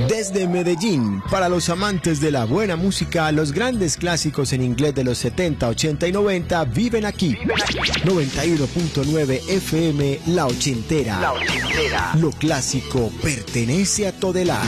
Desde Medellín, para los amantes de la buena música, los grandes clásicos en inglés de los 70, 80 y 90 viven aquí. 91.9 FM, La Ochentera. Lo clásico pertenece a Todelar.